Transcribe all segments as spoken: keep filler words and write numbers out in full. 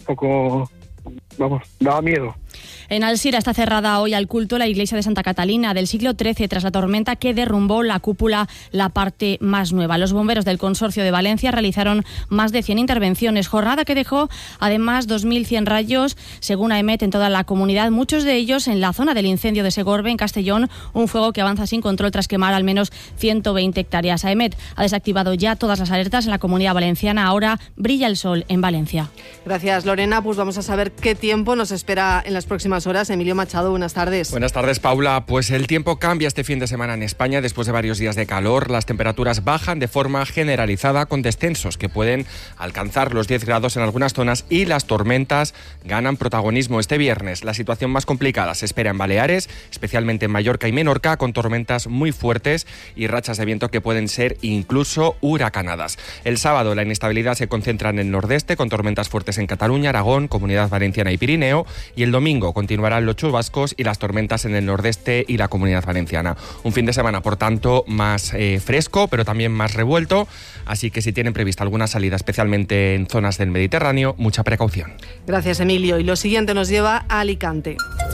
poco, vamos, daba miedo. En Alzira está cerrada hoy al culto la iglesia de Santa Catalina del siglo trece tras la tormenta que derrumbó la cúpula, la parte más nueva. Los bomberos del Consorcio de Valencia realizaron más de cien intervenciones, jornada que dejó además dos mil cien rayos, según AEMET, en toda la comunidad, muchos de ellos en la zona del incendio de Segorbe, en Castellón, un fuego que avanza sin control tras quemar al menos ciento veinte hectáreas. AEMET ha desactivado ya todas las alertas en la Comunidad Valenciana. Ahora brilla el sol en Valencia. Gracias, Lorena. Pues vamos a saber qué tiempo nos espera en las próximas horas. Emilio Machado, buenas tardes. Buenas tardes, Paula. Pues el tiempo cambia este fin de semana en España. Después de varios días de calor, las temperaturas bajan de forma generalizada con descensos que pueden alcanzar los diez grados en algunas zonas y las tormentas ganan protagonismo este viernes. La situación más complicada se espera en Baleares, especialmente en Mallorca y Menorca, con tormentas muy fuertes y rachas de viento que pueden ser incluso huracanadas. El sábado la inestabilidad se concentra en el nordeste, con tormentas fuertes en Cataluña, Aragón, Comunidad Valenciana y Pirineo, y el domingo continuarán los chubascos y las tormentas en el nordeste y la Comunidad Valenciana. Un fin de semana, por tanto, más eh, fresco, pero también más revuelto, así que si tienen prevista alguna salida, especialmente en zonas del Mediterráneo, mucha precaución. Gracias, Emilio. Y lo siguiente nos lleva a Alicante.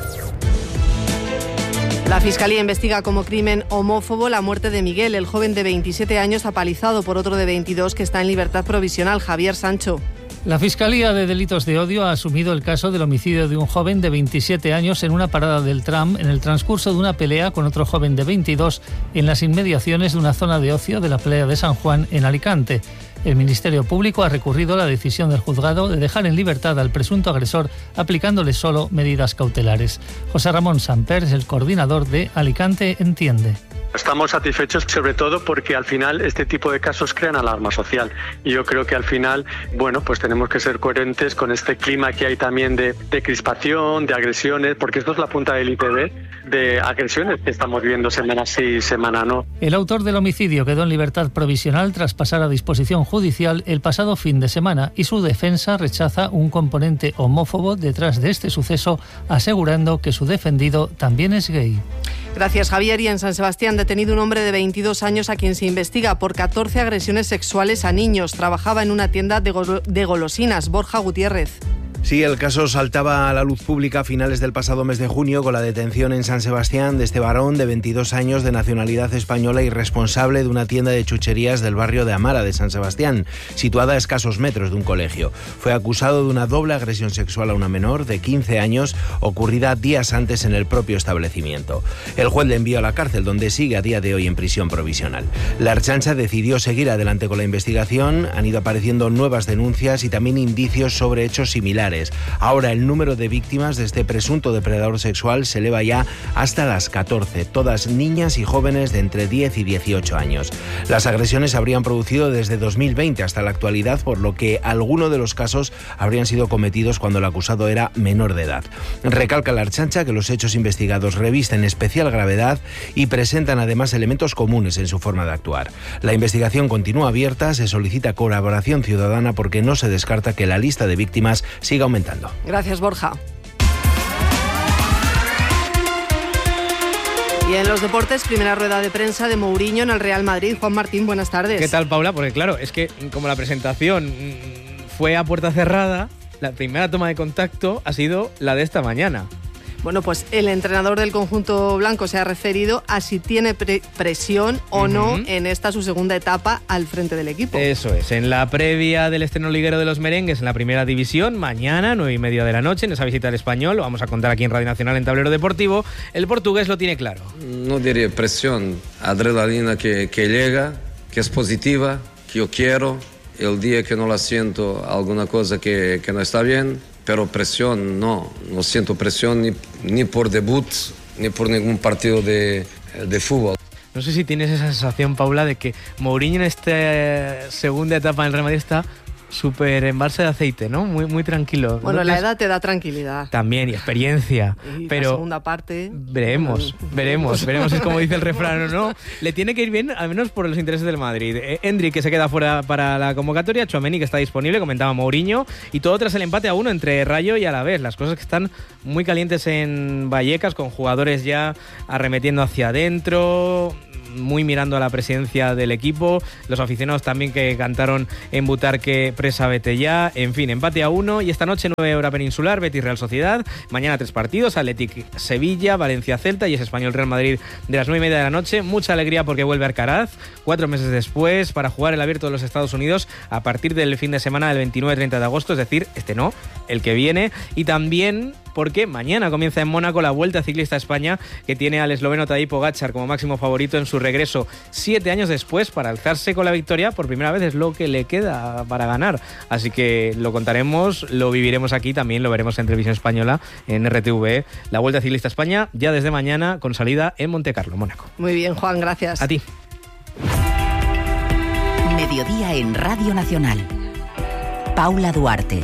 La Fiscalía investiga como crimen homófobo la muerte de Miguel, el joven de veintisiete años apalizado por otro de veintidós que está en libertad provisional. Javier Sancho. La Fiscalía de Delitos de Odio ha asumido el caso del homicidio de un joven de veintisiete años en una parada del tram en el transcurso de una pelea con otro joven de veintidós en las inmediaciones de una zona de ocio de la playa de San Juan en Alicante. El Ministerio Público ha recurrido a la decisión del juzgado de dejar en libertad al presunto agresor aplicándole solo medidas cautelares. José Ramón Samper es el coordinador de Alicante Entiende. Estamos satisfechos sobre todo porque al final este tipo de casos crean alarma social y yo creo que al final, bueno, pues tenemos que ser coherentes con este clima que hay también de, de crispación, de agresiones, porque esto es la punta del iceberg de agresiones que estamos viendo semana sí y semana no. El autor del homicidio quedó en libertad provisional tras pasar a disposición judicial el pasado fin de semana y su defensa rechaza un componente homófobo detrás de este suceso, asegurando que su defendido también es gay. Gracias, Javier. Y en San Sebastián, detenido un hombre de veintidós años a quien se investiga por catorce agresiones sexuales a niños. Trabajaba en una tienda de, gol- de golosinas. Borja Gutiérrez. Sí, el caso saltaba a la luz pública a finales del pasado mes de junio con la detención en San Sebastián de este varón de veintidós años de nacionalidad española y responsable de una tienda de chucherías del barrio de Amara de San Sebastián, situada a escasos metros de un colegio. Fue acusado de una doble agresión sexual a una menor de quince años ocurrida días antes en el propio establecimiento. El juez le envió a la cárcel, donde sigue a día de hoy en prisión provisional. La Ertzaintza decidió seguir adelante con la investigación. Han ido apareciendo nuevas denuncias y también indicios sobre hechos similares. Ahora el número de víctimas de este presunto depredador sexual se eleva ya hasta las catorce, todas niñas y jóvenes de entre diez y dieciocho años. Las agresiones se habrían producido desde dos mil veinte hasta la actualidad, por lo que algunos de los casos habrían sido cometidos cuando el acusado era menor de edad. Recalca la Ertzaintza que los hechos investigados revisten especial gravedad y presentan además elementos comunes en su forma de actuar. La investigación continúa abierta, se solicita colaboración ciudadana porque no se descarta que la lista de víctimas siga aumentando. Gracias, Borja. Y en los deportes, primera rueda de prensa de Mourinho en el Real Madrid. Juan Martín, buenas tardes. ¿Qué tal, Paula? Porque claro, es que como la presentación fue a puerta cerrada, la primera toma de contacto ha sido la de esta mañana. Bueno, pues el entrenador del conjunto blanco se ha referido a si tiene pre- presión o uh-huh. no en esta su segunda etapa al frente del equipo. Eso es, en la previa del estreno liguero de los merengues en la primera división, mañana, nueve y media de la noche, en esa visita al Español, lo vamos a contar aquí en Radio Nacional en Tablero Deportivo, el portugués lo tiene claro. No diría presión, adrenalina que, que llega, que es positiva, que yo quiero, el día que no la siento alguna cosa que, que no está bien. Pero presión, no, no siento presión ni, ni por debut, ni por ningún partido de, de fútbol. No sé si tienes esa sensación, Paula, de que Mourinho en esta segunda etapa en el Real Madrid está súper en balsa de aceite, ¿no? Muy, muy tranquilo. Bueno, ¿no? la edad te da tranquilidad. También, y experiencia. Y pero la segunda parte... Veremos, bueno, veremos, veremos, es como dice el refrán o no. Le tiene que ir bien, al menos por los intereses del Madrid. Eh, Endrick, que se queda fuera para la convocatoria, Tchouaméni, que está disponible, comentaba Mourinho, y todo tras el empate a uno entre Rayo y Alavés. Las cosas que están muy calientes en Vallecas, con jugadores ya arremetiendo hacia adentro, muy mirando a la presidencia del equipo, los aficionados también que cantaron en Butarque Presa vete ya, en fin, empate a uno y esta noche nueve hora peninsular, Betis Real Sociedad, mañana tres partidos, Athletic Sevilla, Valencia Celta y es Español Real Madrid de las nueve y media de la noche. Mucha alegría porque vuelve Alcaraz, cuatro meses después, para jugar el Abierto de los Estados Unidos a partir del fin de semana del veintinueve treinta de agosto, es decir, este no, el que viene, y también porque mañana comienza en Mónaco la Vuelta Ciclista a España, que tiene al esloveno Tadej Pogačar como máximo favorito en su regreso siete años después para alzarse con la victoria. Por primera vez es lo que le queda para ganar, así que lo contaremos, lo viviremos aquí, también lo veremos en Televisión Española, en R T V, la Vuelta Ciclista a España, ya desde mañana con salida en Montecarlo, Mónaco. Muy bien, Juan, gracias. A ti. Mediodía en Radio Nacional. Paula Duarte.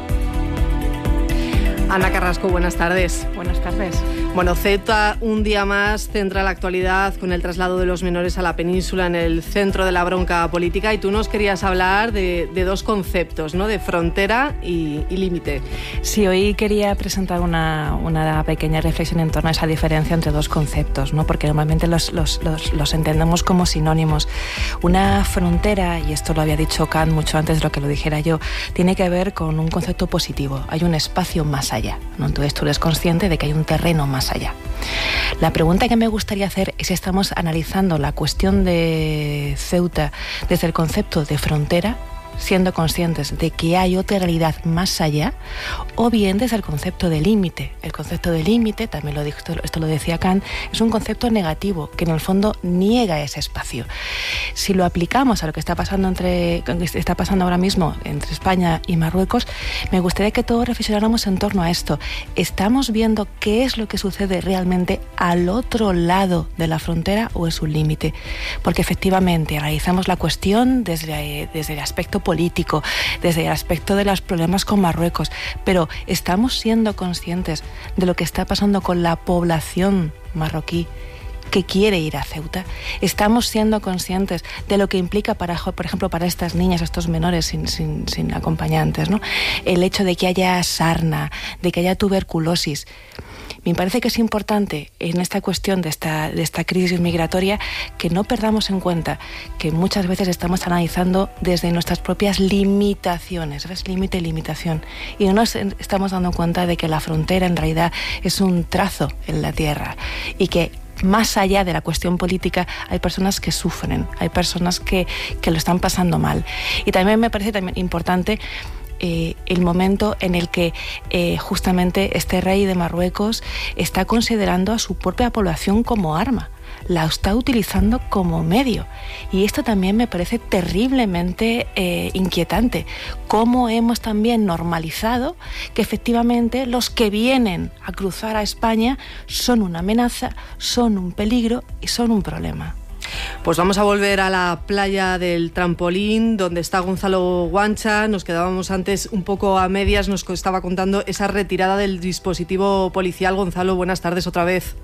Ana Carrasco, buenas tardes. Buenas tardes. Bueno, Ceuta un día más centra la actualidad con el traslado de los menores a la península en el centro de la bronca política, y tú nos querías hablar de, de dos conceptos, ¿no? De frontera y, y límite. Sí, hoy quería presentar una, una pequeña reflexión en torno a esa diferencia entre dos conceptos, ¿no? Porque normalmente los, los, los, los entendemos como sinónimos. Una frontera, y esto lo había dicho Kant mucho antes de lo que lo dijera yo, tiene que ver con un concepto positivo. Hay un espacio más allá, ¿no? Entonces tú eres consciente de que hay un terreno más allá. La pregunta que me gustaría hacer es si estamos analizando la cuestión de Ceuta desde el concepto de frontera, siendo conscientes de que hay otra realidad más allá, o bien desde el concepto de límite. El concepto de límite, también lo dijo, esto lo decía Kant, es un concepto negativo que en el fondo niega ese espacio. Si lo aplicamos a lo que está pasando entre está pasando ahora mismo entre España y Marruecos, me gustaría que todos reflexionáramos en torno a esto. ¿Estamos viendo qué es lo que sucede realmente al otro lado de la frontera o es un límite? Porque efectivamente analizamos la cuestión desde, desde el aspecto político, desde el aspecto de los problemas con Marruecos, pero ¿estamos siendo conscientes de lo que está pasando con la población marroquí que quiere ir a Ceuta? ¿Estamos siendo conscientes de lo que implica, para, por ejemplo, para estas niñas, estos menores sin, sin, sin acompañantes, ¿no? El hecho de que haya sarna, de que haya tuberculosis? Me parece que es importante en esta cuestión de esta, de esta crisis migratoria que no perdamos en cuenta que muchas veces estamos analizando desde nuestras propias limitaciones, ¿sabes? Límite y limitación. Y no nos estamos dando cuenta de que la frontera en realidad es un trazo en la tierra y que más allá de la cuestión política hay personas que sufren, hay personas que, que lo están pasando mal. Y también me parece también importante Eh, el momento en el que eh, justamente este rey de Marruecos está considerando a su propia población como arma, la está utilizando como medio, y esto también me parece terriblemente eh, inquietante, cómo hemos también normalizado que efectivamente los que vienen a cruzar a España son una amenaza, son un peligro y son un problema. Pues vamos a volver a la playa del Trampolín, donde está Gonzalo Guancha. Nos quedábamos antes un poco a medias, nos estaba contando esa retirada del dispositivo policial. Gonzalo, buenas tardes otra vez.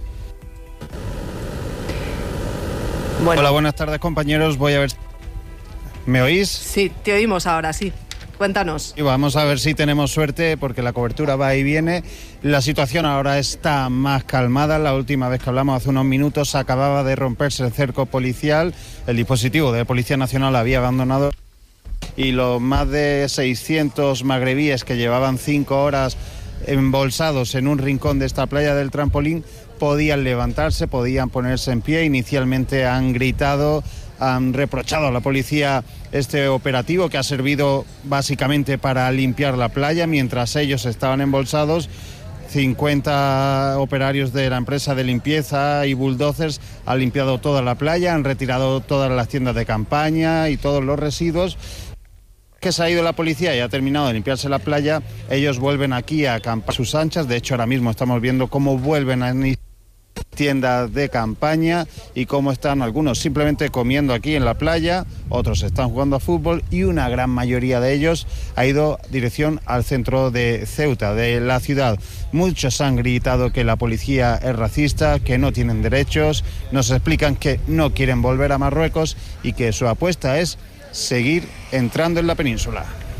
Bueno. Hola, buenas tardes, compañeros. Voy a ver... ¿Me oís? Sí, te oímos ahora, sí. Cuéntanos. Y vamos a ver si tenemos suerte, porque la cobertura va y viene. La situación ahora está más calmada. La última vez que hablamos, hace unos minutos, acababa de romperse el cerco policial. El dispositivo de Policía Nacional había abandonado y los más de seiscientos magrebíes que llevaban cinco horas embolsados en un rincón de esta playa del Trampolín podían levantarse, podían ponerse en pie. Inicialmente han gritado, han reprochado a la policía este operativo que ha servido básicamente para limpiar la playa mientras ellos estaban embolsados. cincuenta operarios de la empresa de limpieza y bulldozers han limpiado toda la playa, han retirado todas las tiendas de campaña y todos los residuos. Que se ha ido la policía y ha terminado de limpiarse la playa, ellos vuelven aquí a acampar a sus anchas. De hecho, ahora mismo estamos viendo cómo vuelven a tiendas de campaña y cómo están algunos simplemente comiendo aquí en la playa, otros están jugando a fútbol y una gran mayoría de ellos ha ido dirección al centro de Ceuta, de la ciudad. Muchos han gritado que la policía es racista, que no tienen derechos, nos explican que no quieren volver a Marruecos y que su apuesta es seguir entrando en la península.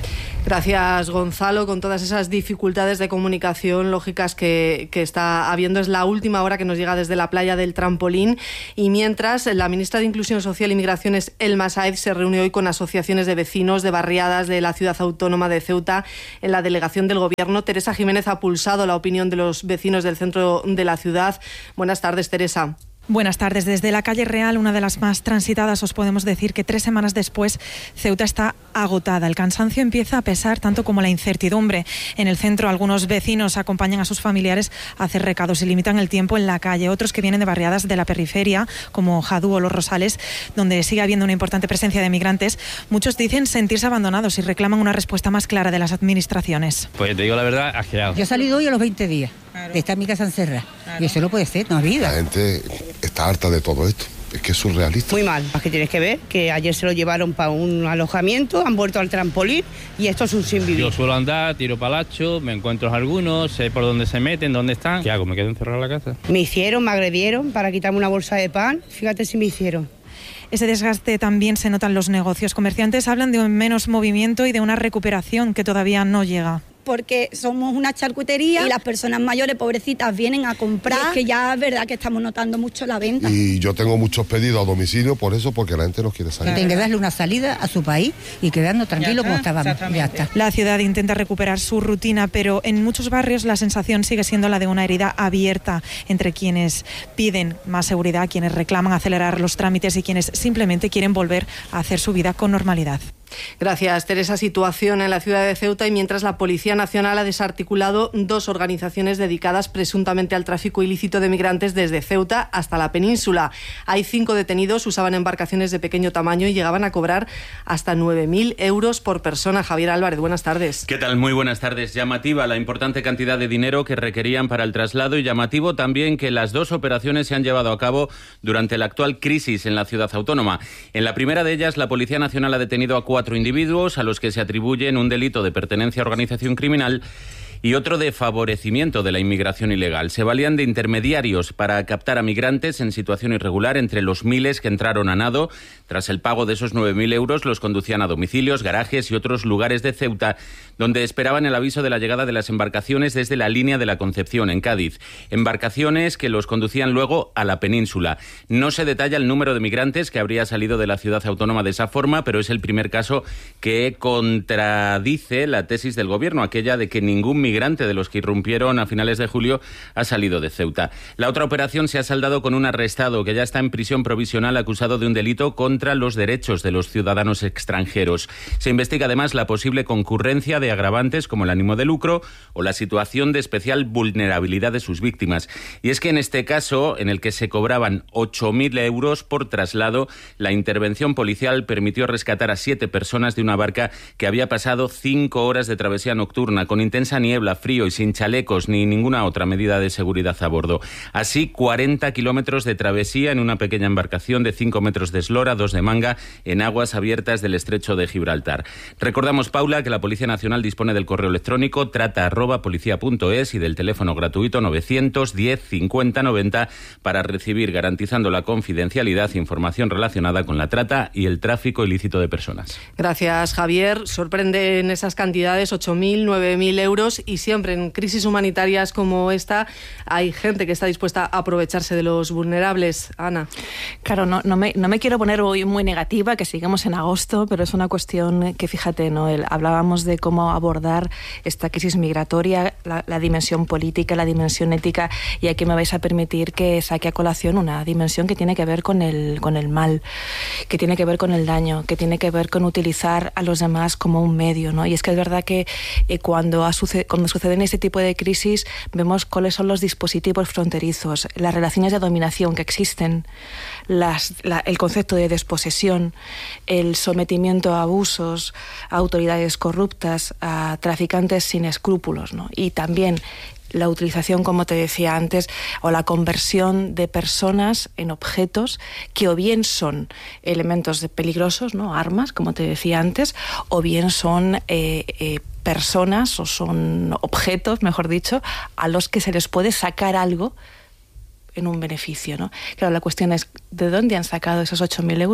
Gracias, Gonzalo. Con todas esas dificultades de comunicación lógicas que, que está habiendo, es la última hora que nos llega desde la playa del Trampolín. Y mientras, la ministra de Inclusión Social y Migraciones, Elma Sáez, se reunió hoy con asociaciones de vecinos de barriadas de la ciudad autónoma de Ceuta en la delegación del Gobierno. Teresa Jiménez ha pulsado la opinión de los vecinos del centro de la ciudad. Buenas tardes, Teresa. Buenas tardes. Desde la calle Real, una de las más transitadas, os podemos decir que tres semanas después Ceuta está agotada. El cansancio empieza a pesar tanto como la incertidumbre. En el centro, algunos vecinos acompañan a sus familiares a hacer recados y limitan el tiempo en la calle. Otros que vienen de barriadas de la periferia, como Jadú o Los Rosales, donde sigue habiendo una importante presencia de migrantes, muchos dicen sentirse abandonados y reclaman una respuesta más clara de las administraciones. Pues te digo la verdad, asqueado. Yo he salido hoy a los veinte días. Claro. De estar en mi casa encerrada. Claro. Y eso no puede ser, no es vida. La gente está harta de todo esto. Es que es surrealista. Muy mal. Es que tienes que ver que ayer se lo llevaron para un alojamiento, han vuelto al trampolín y esto es un sin vivir. Yo suelo andar, tiro palacho, me encuentro algunos, sé por dónde se meten, dónde están. ¿Qué hago? ¿Me quedo encerrado en la casa? Me hicieron, me agredieron para quitarme una bolsa de pan. Fíjate si me hicieron. Ese desgaste también se nota en los negocios. Comerciantes hablan de un menos movimiento y de una recuperación que todavía no llega. Porque somos una charcutería y las personas mayores, pobrecitas, vienen a comprar. Y es que ya es verdad que estamos notando mucho la venta. Y yo tengo muchos pedidos a domicilio por eso, porque la gente no quiere salir. Tienen que darle una salida a su país y quedarnos tranquilos como estábamos. Ya está. La ciudad intenta recuperar su rutina, pero en muchos barrios la sensación sigue siendo la de una herida abierta entre quienes piden más seguridad, quienes reclaman acelerar los trámites y quienes simplemente quieren volver a hacer su vida con normalidad. Gracias, Teresa. Situación en la ciudad de Ceuta, y mientras la Policía Nacional ha desarticulado dos organizaciones dedicadas presuntamente al tráfico ilícito de migrantes desde Ceuta hasta la península. Hay cinco detenidos, usaban embarcaciones de pequeño tamaño y llegaban a cobrar hasta nueve mil euros por persona. Javier Álvarez, buenas tardes. ¿Qué tal? Muy buenas tardes. Llamativa la importante cantidad de dinero que requerían para el traslado, y llamativo también que las dos operaciones se han llevado a cabo durante la actual crisis en la ciudad autónoma. En la primera de ellas, la Policía Nacional ha detenido a cuatro individuos a los que se atribuyen un delito de pertenencia a organización criminal y otro de favorecimiento de la inmigración ilegal. Se valían de intermediarios para captar a migrantes en situación irregular. Entre los miles que entraron a nado, tras el pago de esos nueve mil euros, los conducían a domicilios, garajes y otros lugares de Ceuta, donde esperaban el aviso de la llegada de las embarcaciones desde la línea de la Concepción, en Cádiz. Embarcaciones que los conducían luego a la península. No se detalla el número de migrantes que habría salido de la ciudad autónoma de esa forma, pero es el primer caso que contradice la tesis del Gobierno, aquella de que ningún migrante de los que irrumpieron a finales de julio ha salido de Ceuta. La otra operación se ha saldado con un arrestado que ya está en prisión provisional acusado de un delito contra los derechos de los ciudadanos extranjeros. Se investiga además la posible concurrencia de agravantes como el ánimo de lucro o la situación de especial vulnerabilidad de sus víctimas. Y es que en este caso, en el que se cobraban ocho mil euros por traslado, la intervención policial permitió rescatar a siete personas de una barca que había pasado cinco horas de travesía nocturna con intensa niebla, frío y sin chalecos ni ninguna otra medida de seguridad a bordo. Así, cuarenta kilómetros de travesía en una pequeña embarcación de cinco metros de eslora, dos de manga, en aguas abiertas del estrecho de Gibraltar. Recordamos, Paula, que la Policía Nacional dispone del correo electrónico trata arroba policía punto es y del teléfono gratuito novecientos diez cincuenta noventa para recibir, garantizando la confidencialidad, información relacionada con la trata y el tráfico ilícito de personas. Gracias, Javier. Sorprenden esas cantidades, ocho mil, nueve mil euros, y siempre en crisis humanitarias como esta hay gente que está dispuesta a aprovecharse de los vulnerables. Ana. Claro, no, no, me, no me quiero poner hoy muy negativa, que sigamos en agosto, pero es una cuestión que, fíjate, ¿no? El, hablábamos de cómo abordar esta crisis migratoria, la, la dimensión política, la dimensión ética, y aquí me vais a permitir que saque a colación una dimensión que tiene que ver con el, con el mal, que tiene que ver con el daño, que tiene que ver con utilizar a los demás como un medio, ¿no? Y es que es verdad que eh, cuando ha sucedido Cuando suceden este tipo de crisis, vemos cuáles son los dispositivos fronterizos, las relaciones de dominación que existen, las, la, el concepto de desposesión, el sometimiento a abusos, a autoridades corruptas, a traficantes sin escrúpulos, ¿no? Y también la utilización, como te decía antes, o la conversión de personas en objetos que o bien son elementos de peligrosos, ¿no? Armas, como te decía antes, o bien son eh, eh, personas o son objetos, mejor dicho, a los que se les puede sacar algo en un beneficio, ¿no? Claro, la cuestión es, ¿de dónde han sacado esos ocho mil euros?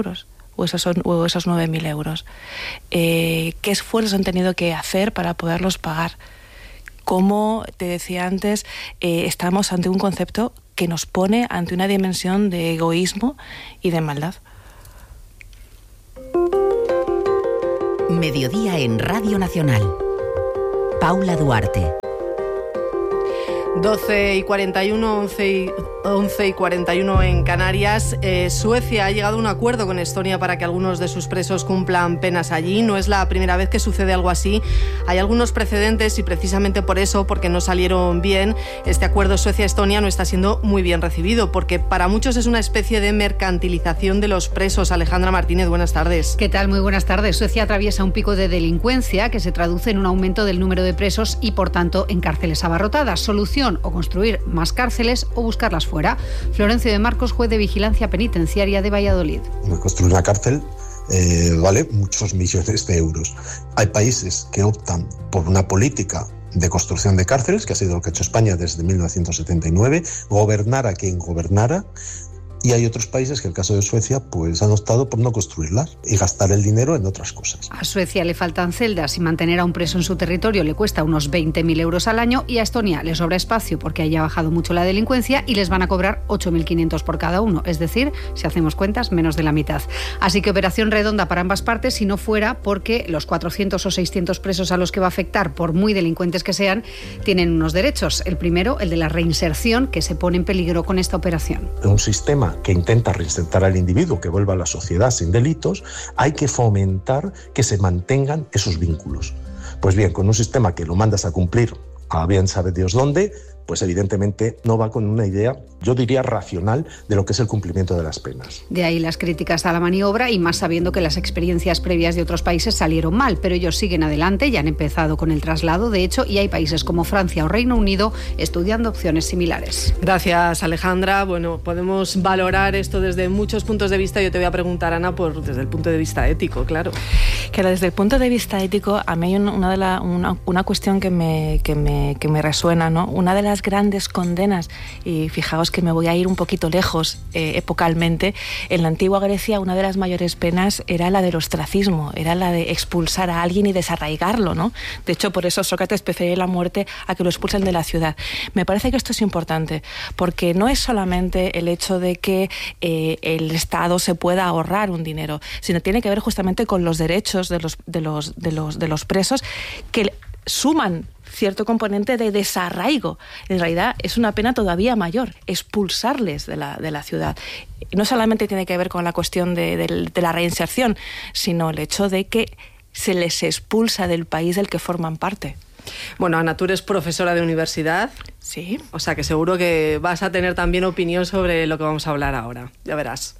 o esos, son, o esos nueve mil euros. Eh, ¿Qué esfuerzos han tenido que hacer para poderlos pagar? Como te decía antes, eh, estamos ante un concepto que nos pone ante una dimensión de egoísmo y de maldad. Mediodía en Radio Nacional. Paula Duarte. doce y cuarenta y uno, once y, once y cuarenta y uno en Canarias. Eh, Suecia ha llegado a un acuerdo con Estonia para que algunos de sus presos cumplan penas allí. No es la primera vez que sucede algo así. Hay algunos precedentes y precisamente por eso, porque no salieron bien, este acuerdo Suecia-Estonia no está siendo muy bien recibido, porque para muchos es una especie de mercantilización de los presos. Alejandra Martínez, buenas tardes. ¿Qué tal? Muy buenas tardes. Suecia atraviesa un pico de delincuencia que se traduce en un aumento del número de presos y, por tanto, en cárceles abarrotadas. Solución: o construir más cárceles o buscarlas fuera. Florencio de Marcos, juez de vigilancia penitenciaria de Valladolid. Construir una cárcel eh, vale muchos millones de euros. Hay países que optan por una política de construcción de cárceles, que ha sido lo que ha hecho España desde mil novecientos setenta y nueve, gobernara quien gobernara. Y hay otros países que, en el caso de Suecia, pues han optado por no construirlas y gastar el dinero en otras cosas. A Suecia le faltan celdas y mantener a un preso en su territorio le cuesta unos veinte mil euros al año, y a Estonia le sobra espacio porque haya bajado mucho la delincuencia y les van a cobrar ocho mil quinientos por cada uno, es decir, si hacemos cuentas, menos de la mitad. Así que operación redonda para ambas partes, si no fuera porque los cuatrocientos o seiscientos presos a los que va a afectar, por muy delincuentes que sean, tienen unos derechos. El primero, el de la reinserción, que se pone en peligro con esta operación. Un sistema que intenta reinsertar al individuo, que vuelva a la sociedad sin delitos, hay que fomentar que se mantengan esos vínculos. Pues bien, con un sistema que lo mandas a cumplir a bien sabe Dios dónde, pues evidentemente no va con una idea, yo diría, racional de lo que es el cumplimiento de las penas. De ahí las críticas a la maniobra, y más sabiendo que las experiencias previas de otros países salieron mal, pero ellos siguen adelante, ya han empezado con el traslado, de hecho, y hay países como Francia o Reino Unido estudiando opciones similares. Gracias, Alejandra. Bueno, podemos valorar esto desde muchos puntos de vista. Yo te voy a preguntar, Ana, por desde el punto de vista ético, claro. Que desde el punto de vista ético, a mí hay una, de la, una, una cuestión que me, que, me, que me resuena, ¿no? Una de las grandes condenas, y fijaos que me voy a ir un poquito lejos eh, epocalmente, en la antigua Grecia una de las mayores penas era la del ostracismo, era la de expulsar a alguien y desarraigarlo, ¿no? De hecho, por eso Sócrates prefería la muerte a que lo expulsen de la ciudad. Me parece que esto es importante, porque no es solamente el hecho de que eh, el Estado se pueda ahorrar un dinero, sino tiene que ver justamente con los derechos de los, de los, de los, de los presos, que suman cierto componente de desarraigo. En realidad es una pena todavía mayor, expulsarles de la, de la ciudad. No solamente tiene que ver con la cuestión de, de, de la reinserción, sino el hecho de que se les expulsa del país del que forman parte. Bueno, Ana, tú eres profesora de universidad. Sí. O sea que seguro que vas a tener también opinión sobre lo que vamos a hablar ahora. Ya verás.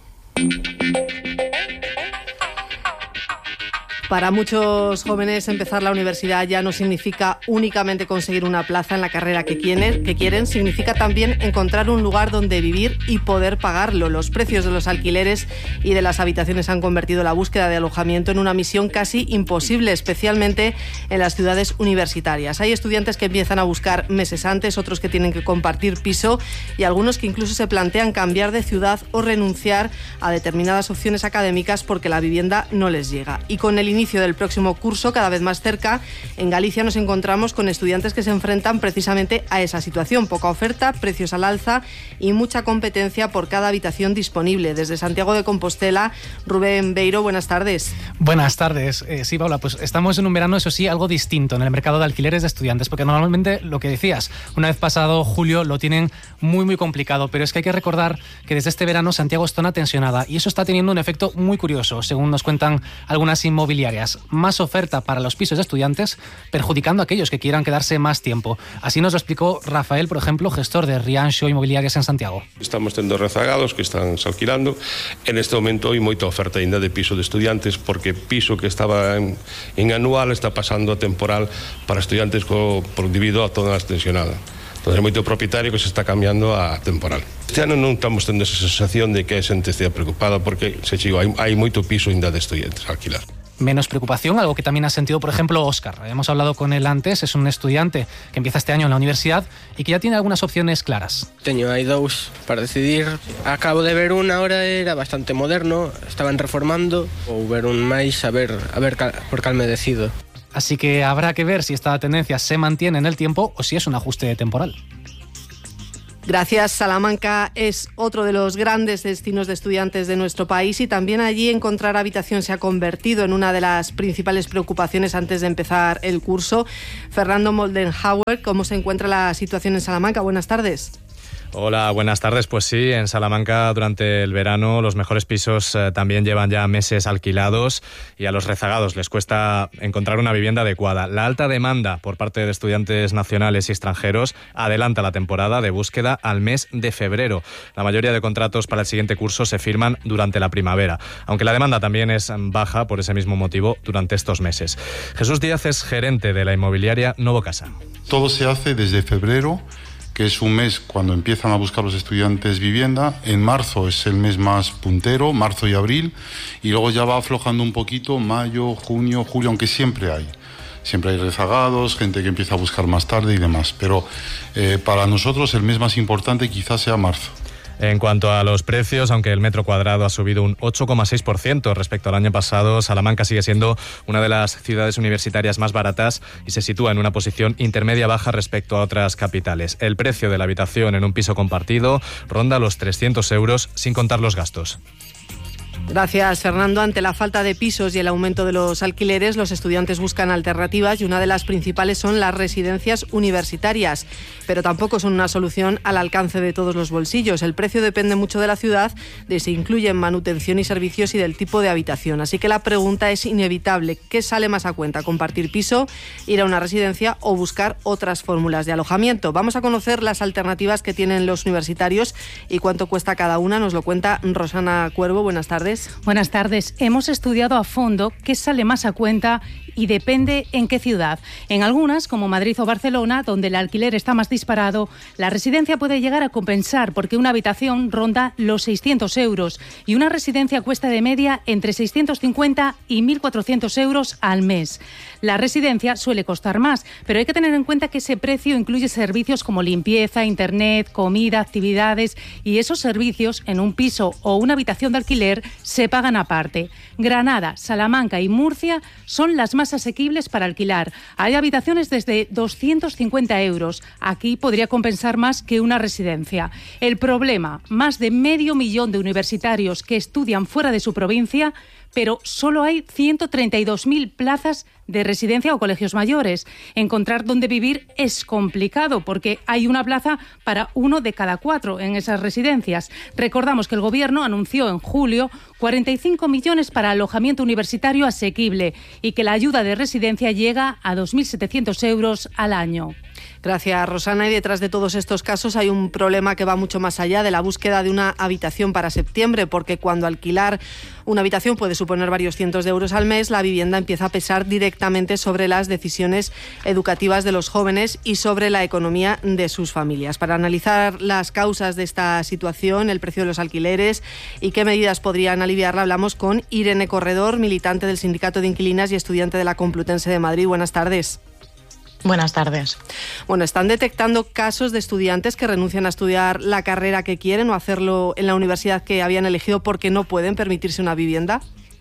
Para muchos jóvenes empezar la universidad ya no significa únicamente conseguir una plaza en la carrera que quieren, que quieren, significa también encontrar un lugar donde vivir y poder pagarlo. Los precios de los alquileres y de las habitaciones han convertido la búsqueda de alojamiento en una misión casi imposible, especialmente en las ciudades universitarias. Hay estudiantes que empiezan a buscar meses antes, otros que tienen que compartir piso y algunos que incluso se plantean cambiar de ciudad o renunciar a determinadas opciones académicas porque la vivienda no les llega. Y con el inicio del próximo curso, cada vez más cerca, en Galicia nos encontramos con estudiantes que se enfrentan precisamente a esa situación. Poca oferta, precios al alza y mucha competencia por cada habitación disponible. Desde Santiago de Compostela, Rubén Beiro, buenas tardes. Buenas tardes. Eh, sí, Paula, pues estamos en un verano, eso sí, algo distinto en el mercado de alquileres de estudiantes, porque normalmente, lo que decías, una vez pasado julio lo tienen muy, muy complicado, pero es que hay que recordar que desde este verano Santiago está tensionada y eso está teniendo un efecto muy curioso, según nos cuentan algunas inmobiliarias. Más oferta para los pisos de estudiantes, perjudicando a aquellos que quieran quedarse más tiempo. Así nos lo explicó Rafael, por ejemplo, gestor de Rianxo Inmobiliarias en Santiago. Estamos tendo rezagados que están se alquilando. En este momento hai moita oferta ainda de piso de estudiantes, porque piso que estaba en, en anual está pasando a temporal para estudiantes co, por, debido a toda a tensionada. Entón, é moito propietario que se está cambiando a temporal. Este ano non estamos tendo esa sensación de que a xente estea preocupada porque, se chegou, hai, hai moito piso ainda de estudiantes a alquilar. menos preocupación, algo que también ha sentido, por ejemplo, Óscar. Hemos hablado con él antes, es un estudiante que empieza este año en la universidad y que ya tiene algunas opciones claras. Teño hai dous para decidir. Acabo de ver una, ahora era bastante moderno, estaban reformando, ou ver un máis, a ver, a ver cal, por cal me decido. Así que habrá que ver si esta tendencia se mantiene en el tiempo o si es un ajuste temporal. Gracias. Salamanca es otro de los grandes destinos de estudiantes de nuestro país y también allí encontrar habitación se ha convertido en una de las principales preocupaciones antes de empezar el curso. Fernando Moldenhauer, ¿cómo se encuentra la situación en Salamanca? Buenas tardes. Hola, buenas tardes. Pues sí, en Salamanca durante el verano los mejores pisos eh, también llevan ya meses alquilados y a los rezagados les cuesta encontrar una vivienda adecuada. La alta demanda por parte de estudiantes nacionales y extranjeros adelanta la temporada de búsqueda al mes de febrero. La mayoría de contratos para el siguiente curso se firman durante la primavera, aunque la demanda también es baja por ese mismo motivo durante estos meses. Jesús Díaz es gerente de la inmobiliaria Novocasa. Todo se hace desde febrero, que es un mes cuando empiezan a buscar los estudiantes vivienda. En marzo es el mes más puntero, marzo y abril, y luego ya va aflojando un poquito mayo, junio, julio, aunque siempre hay. Siempre hay rezagados, gente que empieza a buscar más tarde y demás. Pero eh, para nosotros el mes más importante quizás sea marzo. En cuanto a los precios, aunque el metro cuadrado ha subido un ocho coma seis por ciento respecto al año pasado, Salamanca sigue siendo una de las ciudades universitarias más baratas y se sitúa en una posición intermedia-baja respecto a otras capitales. El precio de la habitación en un piso compartido ronda los trescientos euros sin contar los gastos. Gracias, Fernando. Ante la falta de pisos y el aumento de los alquileres, los estudiantes buscan alternativas y una de las principales son las residencias universitarias. Pero tampoco son una solución al alcance de todos los bolsillos. El precio depende mucho de la ciudad, de si incluyen manutención y servicios y del tipo de habitación. Así que la pregunta es inevitable. ¿Qué sale más a cuenta? ¿Compartir piso, ir a una residencia o buscar otras fórmulas de alojamiento? Vamos a conocer las alternativas que tienen los universitarios y cuánto cuesta cada una. Nos lo cuenta Rosana Cuervo. Buenas tardes. Buenas tardes. Hemos estudiado a fondo qué sale más a cuenta y depende en qué ciudad. En algunas, como Madrid o Barcelona, donde el alquiler está más disparado, la residencia puede llegar a compensar porque una habitación ronda los seiscientos euros y una residencia cuesta de media entre seiscientos cincuenta y mil cuatrocientos euros al mes. La residencia suele costar más, pero hay que tener en cuenta que ese precio incluye servicios como limpieza, internet, comida, actividades, y esos servicios en un piso o una habitación de alquiler se pagan aparte. Granada, Salamanca y Murcia son las más asequibles para alquilar. Hay habitaciones desde doscientos cincuenta euros. Aquí podría compensar más que una residencia. El problema, más de medio millón de universitarios que estudian fuera de su provincia, pero solo hay ciento treinta y dos mil plazas de residencia o colegios mayores. Encontrar dónde vivir es complicado porque hay una plaza para uno de cada cuatro en esas residencias. Recordamos que el Gobierno anunció en julio cuarenta y cinco millones para alojamiento universitario asequible y que la ayuda de residencia llega a dos mil setecientos euros al año. Gracias, Rosana. Y detrás de todos estos casos hay un problema que va mucho más allá de la búsqueda de una habitación para septiembre, porque cuando alquilar una habitación puede suponer varios cientos de euros al mes, la vivienda empieza a pesar directamente sobre las decisiones educativas de los jóvenes y sobre la economía de sus familias. Para analizar las causas de esta situación, el precio de los alquileres y qué medidas podrían aliviarla, hablamos con Irene Corredor, militante del Sindicato de Inquilinas y estudiante de la Complutense de Madrid. Buenas tardes. Buenas tardes. Bueno, ¿están detectando casos de estudiantes que renuncian a estudiar la carrera que quieren o hacerlo en la universidad que habían elegido porque no pueden permitirse una vivienda?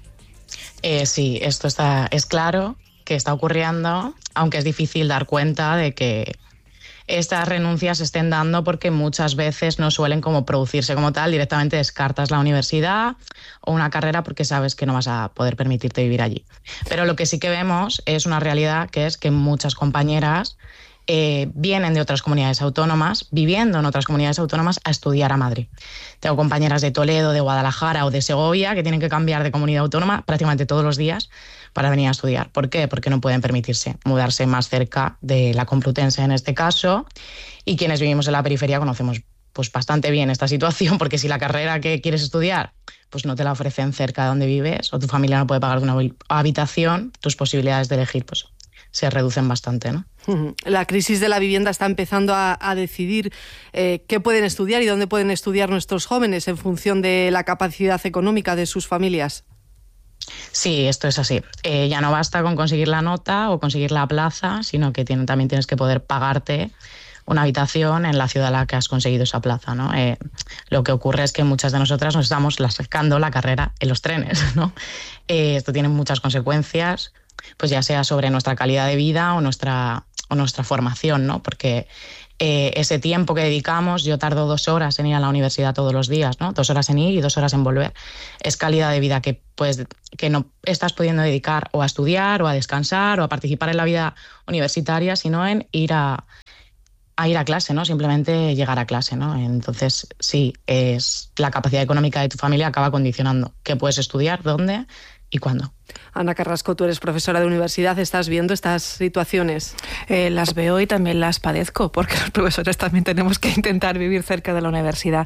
Eh, sí, esto está, es claro que está ocurriendo, aunque es difícil dar cuenta de que estas renuncias se estén dando porque muchas veces no suelen como producirse como tal, directamente descartas la universidad o una carrera porque sabes que no vas a poder permitirte vivir allí. Pero lo que sí que vemos es una realidad, que es que muchas compañeras eh, vienen de otras comunidades autónomas, viviendo en otras comunidades autónomas, a estudiar a Madrid. Tengo compañeras de Toledo, de Guadalajara o de Segovia que tienen que cambiar de comunidad autónoma prácticamente todos los días para venir a estudiar. ¿Por qué? Porque no pueden permitirse mudarse más cerca de la Complutense en este caso, y quienes vivimos en la periferia conocemos pues bastante bien esta situación, porque si la carrera que quieres estudiar pues no te la ofrecen cerca de donde vives o tu familia no puede pagar una habitación, tus posibilidades de elegir pues se reducen bastante, ¿no? La crisis de la vivienda está empezando a, a decidir eh, qué pueden estudiar y dónde pueden estudiar nuestros jóvenes en función de la capacidad económica de sus familias. Sí, esto es así. Eh, ya no basta con conseguir la nota o conseguir la plaza, sino que tiene, también tienes que poder pagarte una habitación en la ciudad en la que has conseguido esa plaza, ¿no? Eh, lo que ocurre es que muchas de nosotras nos estamos sacando la carrera en los trenes, ¿no? Eh, esto tiene muchas consecuencias, pues ya sea sobre nuestra calidad de vida o nuestra, o nuestra formación, ¿no? Porque eh, ese tiempo que dedicamos, yo tardo dos horas en ir a la universidad todos los días, ¿no? Dos horas en ir y dos horas en volver. Es calidad de vida que, pues, que no estás pudiendo dedicar o a estudiar o a descansar o a participar en la vida universitaria, sino en ir a, a ir a clase, ¿no? Simplemente llegar a clase, ¿no? Entonces, sí, es la capacidad económica de tu familia acaba condicionando qué puedes estudiar, dónde y cuándo. Ana Carrasco, tú eres profesora de universidad, ¿estás viendo estas situaciones? Eh, las veo y también las padezco, porque los profesores también tenemos que intentar vivir cerca de la universidad.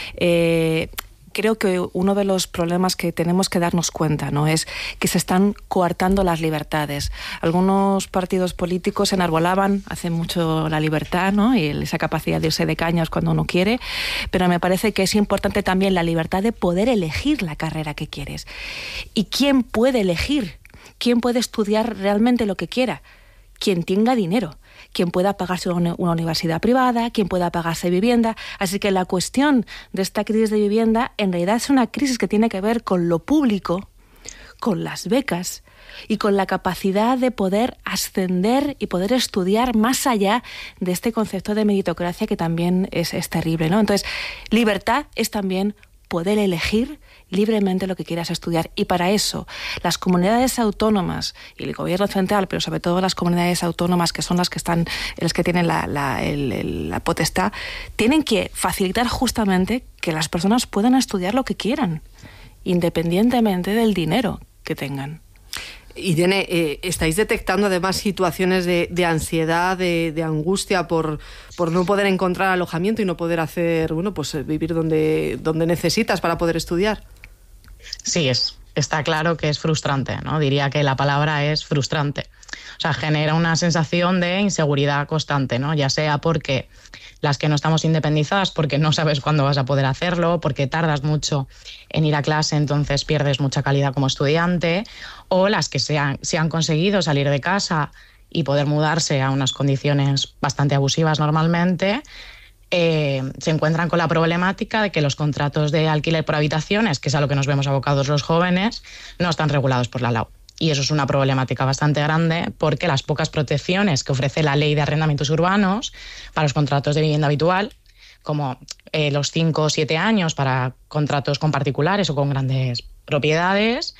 Eh, creo que uno de los problemas que tenemos que darnos cuenta, ¿no?, es que se están coartando las libertades. Algunos partidos políticos enarbolaban hace mucho la libertad, ¿no?, y esa capacidad de irse de cañas cuando uno quiere, pero me parece que es importante también la libertad de poder elegir la carrera que quieres. ¿Y quién puede elegir? ¿Quién puede estudiar realmente lo que quiera? Quien tenga dinero, quien pueda pagarse una universidad privada, quien pueda pagarse vivienda. Así que la cuestión de esta crisis de vivienda en realidad es una crisis que tiene que ver con lo público, con las becas y con la capacidad de poder ascender y poder estudiar más allá de este concepto de meritocracia que también es, es terrible, ¿no? Entonces, libertad es también poder elegir libremente lo que quieras estudiar. Y para eso, las comunidades autónomas y el gobierno central, pero sobre todo las comunidades autónomas, que son las que están, las que tienen la, la, el, el, la potestad, tienen que facilitar justamente que las personas puedan estudiar lo que quieran, independientemente del dinero que tengan. Irene, eh, ¿estáis detectando además situaciones de, de ansiedad, de, de angustia por, por no poder encontrar alojamiento y no poder hacer, bueno, pues vivir donde, donde necesitas para poder estudiar? Sí, es, está claro que es frustrante, ¿no? Diría que la palabra es frustrante. O sea, genera una sensación de inseguridad constante, ¿no? Ya sea porque las que no estamos independizadas, porque no sabes cuándo vas a poder hacerlo, porque tardas mucho en ir a clase, entonces pierdes mucha calidad como estudiante, o las que se han, se han conseguido salir de casa y poder mudarse a unas condiciones bastante abusivas normalmente, eh, se encuentran con la problemática de que los contratos de alquiler por habitaciones, que es a lo que nos vemos abocados los jóvenes, no están regulados por la L A U. Y eso es una problemática bastante grande porque las pocas protecciones que ofrece la Ley de Arrendamientos Urbanos para los contratos de vivienda habitual, como eh, los cinco o siete años para contratos con particulares o con grandes propiedades,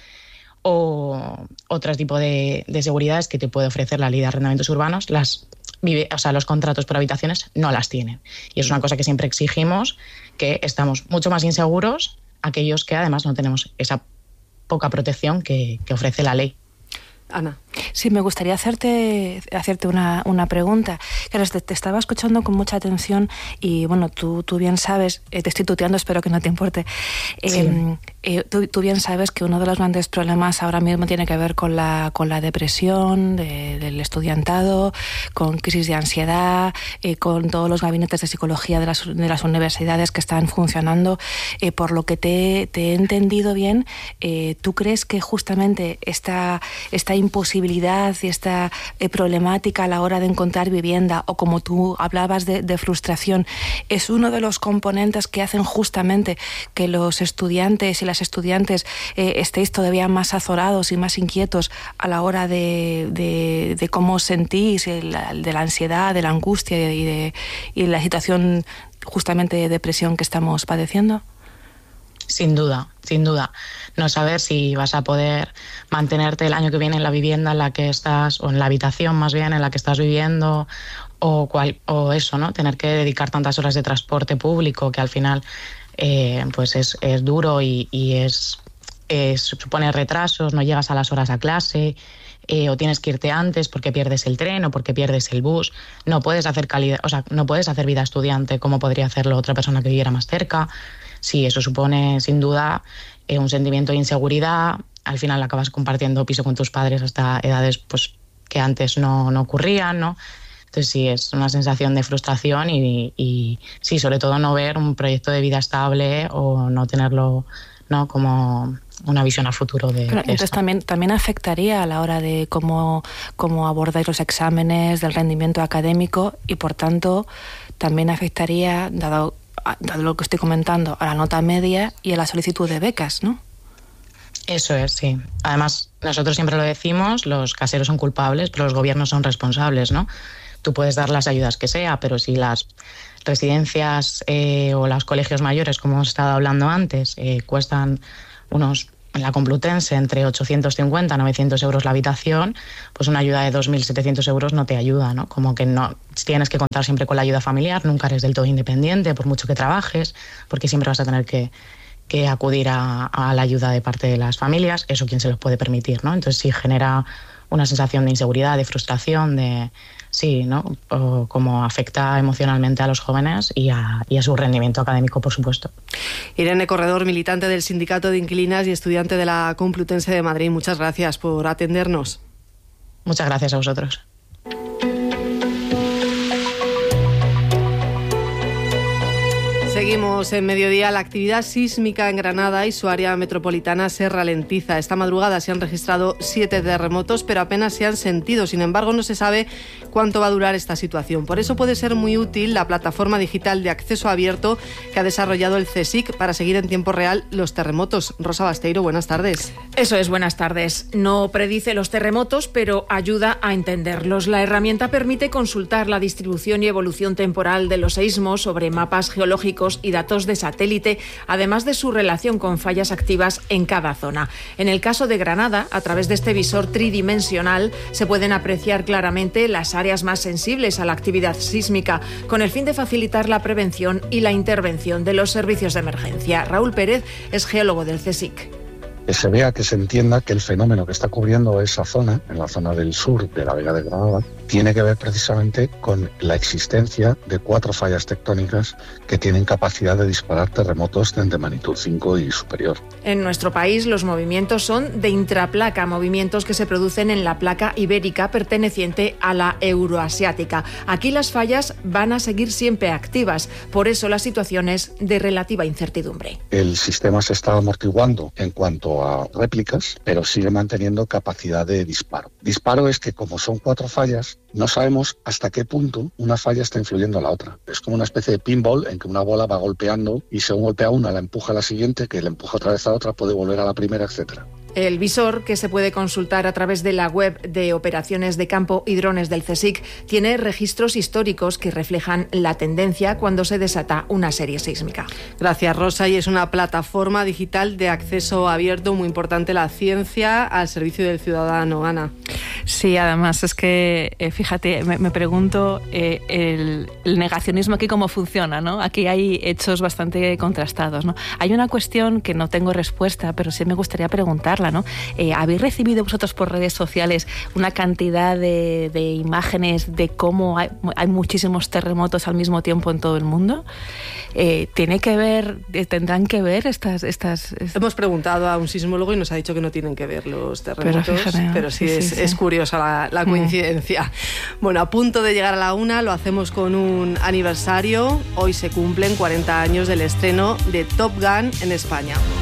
o otro tipo de, de seguridades que te puede ofrecer la Ley de Arrendamientos Urbanos, las, o sea, los contratos por habitaciones no las tienen. Y es una cosa que siempre exigimos, que estamos mucho más inseguros aquellos que además no tenemos esa poca protección que, que ofrece la ley. Ana. Sí, me gustaría hacerte, hacerte una, una pregunta. Claro, te, te estaba escuchando con mucha atención y, bueno, tú, tú bien sabes, eh, te estoy tuteando, espero que no te importe. Eh, sí. eh, tú, tú bien sabes que uno de los grandes problemas ahora mismo tiene que ver con la, con la depresión de, del estudiantado, con crisis de ansiedad, eh, con todos los gabinetes de psicología de las, de las universidades que están funcionando. Eh, por lo que te, te he entendido bien, eh, ¿tú crees que justamente esta, esta imposibilidad y esta eh, problemática a la hora de encontrar vivienda, o como tú hablabas de, de frustración, es uno de los componentes que hacen justamente que los estudiantes y las estudiantes eh, estéis todavía más azorados y más inquietos a la hora de, de, de cómo os sentís, de la, de la ansiedad, de la angustia y de, y de la situación justamente de depresión que estamos padeciendo? Sin duda, sin duda. No saber si vas a poder mantenerte el año que viene en la vivienda en la que estás, o en la habitación más bien en la que estás viviendo, o, cual, o eso, ¿no? Tener que dedicar tantas horas de transporte público que al final eh, pues es, es duro y, y es, es, supone retrasos, no llegas a las horas a clase, eh, o tienes que irte antes porque pierdes el tren o porque pierdes el bus. No puedes hacer calidad, o sea, no puedes hacer vida estudiante como podría hacerlo otra persona que viviera más cerca. Sí, eso supone sin duda eh, un sentimiento de inseguridad. Al final acabas compartiendo piso con tus padres hasta edades pues, que antes no, no ocurrían, ¿no? Entonces sí, es una sensación de frustración y, y sí, sobre todo no ver un proyecto de vida estable o no tenerlo, ¿no? Como una visión a futuro de, Pero, de entonces esto. también, también afectaría a la hora de cómo, cómo abordáis los exámenes, del rendimiento académico, y por tanto también afectaría, dado, dado lo que estoy comentando, a la nota media y a la solicitud de becas, ¿no? Eso es, sí. Además, nosotros siempre lo decimos, los caseros son culpables, pero los gobiernos son responsables, ¿no? Tú puedes dar las ayudas que sea, pero si las residencias eh, o los colegios mayores, como hemos estado hablando antes, eh, cuestan unos, en la Complutense, entre ochocientos cincuenta y novecientos euros la habitación, pues una ayuda de dos mil setecientos euros no te ayuda, ¿no? Como que no tienes que contar siempre con la ayuda familiar, nunca eres del todo independiente, por mucho que trabajes, porque siempre vas a tener que, que acudir a, a la ayuda de parte de las familias, eso quién se los puede permitir, ¿no? Entonces sí genera una sensación de inseguridad, de frustración, de sí, ¿no? O como afecta emocionalmente a los jóvenes y a, y a su rendimiento académico, por supuesto. Irene Corredor, militante del Sindicato de Inquilinas y estudiante de la Complutense de Madrid, muchas gracias por atendernos. Muchas gracias a vosotros. Seguimos en mediodía. La actividad sísmica en Granada y su área metropolitana se ralentiza. Esta madrugada se han registrado siete terremotos, pero apenas se han sentido. Sin embargo, no se sabe cuánto va a durar esta situación. Por eso puede ser muy útil la plataforma digital de acceso abierto que ha desarrollado el CSIC para seguir en tiempo real los terremotos. Rosa Basteiro, buenas tardes. Eso es, buenas tardes. No predice los terremotos, pero ayuda a entenderlos. La herramienta permite consultar la distribución y evolución temporal de los seísmos sobre mapas geológicos y datos de satélite, además de su relación con fallas activas en cada zona. En el caso de Granada, a través de este visor tridimensional, se pueden apreciar claramente las áreas más sensibles a la actividad sísmica, con el fin de facilitar la prevención y la intervención de los servicios de emergencia. Raúl Pérez es geólogo del CSIC. Que se vea, que se entienda que el fenómeno que está cubriendo esa zona, en la zona del sur de la Vega de Granada, tiene que ver precisamente con la existencia de cuatro fallas tectónicas que tienen capacidad de disparar terremotos de magnitud cinco y superior. En nuestro país los movimientos son de intraplaca, movimientos que se producen en la placa ibérica perteneciente a la euroasiática. Aquí las fallas van a seguir siempre activas, por eso la situación es de relativa incertidumbre. El sistema se está amortiguando en cuanto a réplicas, pero sigue manteniendo capacidad de disparo. Disparo es que, como son cuatro fallas, no sabemos hasta qué punto una falla está influyendo a la otra. Es como una especie de pinball en que una bola va golpeando y según golpea una, la empuja a la siguiente, que la empuja otra vez a otra, puede volver a la primera, etcétera. El visor, que se puede consultar a través de la web de operaciones de campo y drones del CSIC, tiene registros históricos que reflejan la tendencia cuando se desata una serie sísmica. Gracias, Rosa. Y es una plataforma digital de acceso abierto, muy importante, la ciencia al servicio del ciudadano. Ana. Sí, además es que, eh, fíjate, me, me pregunto eh, el, el negacionismo aquí cómo funciona, ¿no? Aquí hay hechos bastante contrastados, ¿no? Hay una cuestión que no tengo respuesta, pero sí me gustaría preguntarla, ¿no? Eh, ¿Habéis recibido vosotros por redes sociales una cantidad de, de imágenes de cómo hay, hay muchísimos terremotos al mismo tiempo en todo el mundo? Eh, ¿Tiene que ver, tendrán que ver estas, estas, estas...? Hemos preguntado a un sismólogo y nos ha dicho que no tienen que ver los terremotos, pero, fíjate, pero sí, sí, es, sí, es curiosa la, la coincidencia. Mm. Bueno, a punto de llegar a la una, lo hacemos con un aniversario. Hoy se cumplen cuarenta años del estreno de Top Gun en España.